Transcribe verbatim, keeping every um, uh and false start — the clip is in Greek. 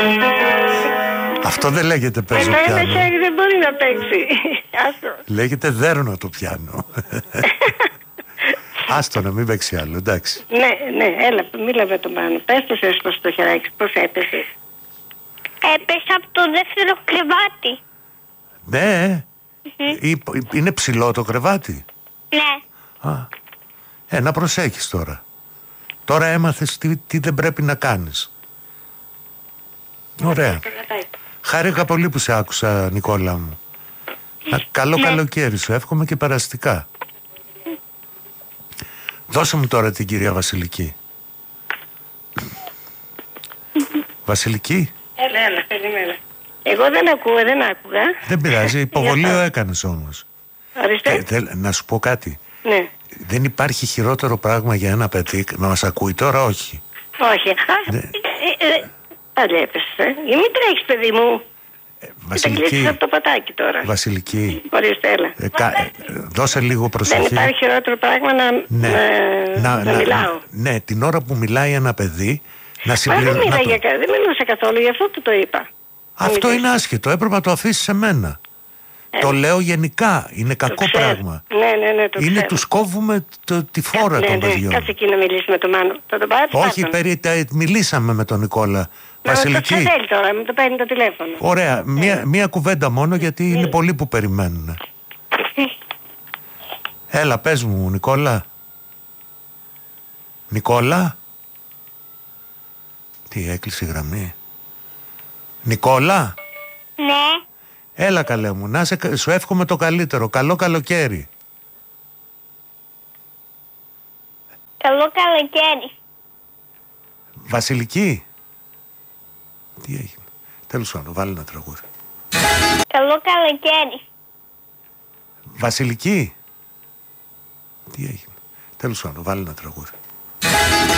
Αυτό δεν λέγεται παίζω Με το πιάνο. ένα χέρι δεν μπορεί να παίξει. Άστο. Λέγεται δέρνω το πιάνο. Άστο να μην παίξει άλλο, εντάξει. Ναι, ναι, έλα, μίλα με τον Μάνο. Πες το σωστό στο χεράκι, πώς έπεσες? Έπεσα από το δεύτερο κρεβάτι. Ναι, mm-hmm. Είναι ψηλό το κρεβάτι. Ναι. Α, ε, να προσέχεις τώρα. Τώρα έμαθες τι, τι δεν πρέπει να κάνεις. Ωραία. Χάρηκα πολύ που σε άκουσα, Νικόλα μου. Καλό καλοκαίρι σου, εύχομαι και περαστικά. Δώσε μου τώρα την κυρία Βασιλική. Βασιλική. Έλα, έλα, περιμένω. Εγώ δεν ακούω, δεν άκουγα. Δεν πειράζει, υποβολείο έκανες όμως. Ορίστε. Ε, να σου πω κάτι. Ναι. Δεν υπάρχει χειρότερο πράγμα για ένα παιδί να μας ακούει τώρα, όχι. Όχι. Α, ναι. ε, ε, πάλι έπεσες, ε. Μην τρέχεις, παιδί μου. Ε, Βασιλική. Θα από το πατάκι τώρα. Βασιλική. Ορίστε, έλα. Ε, κα, ε, δώσε λίγο προσοχή. Δεν υπάρχει χειρότερο πράγμα να, ναι. να, να, να, να μιλάω. Ναι, την ώρα που μιλάει ένα παιδί να συμπληρώσει. Δεν, το... δεν μιλούσα καθόλου, γι' αυτό του το είπα. Αυτό είναι άσχετο, έπρεπε να το αφήσεις σε μένα. Ε, το λέω γενικά, είναι κακό πράγμα. Ναι, ναι, ναι, το είναι ξέρω. Τους κόβουμε το, τη φόρα ναι, των ναι, παιδιών. Κάτσε εκεί να μιλήσει με τον Μάνο. Θα τον πάρει. Όχι, περί, τα, μιλήσαμε με τον Νικόλα. Να, Βασιλική. το θέλει τώρα, μου το παίρνει το τηλέφωνο. Ωραία, μία, μία κουβέντα μόνο γιατί ναι. είναι πολλοί που περιμένουν. Έλα, πες μου, Νικόλα. Νικόλα. Τι, έκλεισε η γραμμή. Νικόλα. Ναι. Έλα καλέ μου, να σε, σου εύχομαι το καλύτερο. Καλό καλοκαίρι. Καλό καλοκαίρι. Βασιλική. Τι έγινε. Τέλος πάντων, βάλε ένα τραγούδι. Καλό καλοκαίρι. Βασιλική. Τι έγινε. Τέλος πάντων, βάλε ένα τραγούδι.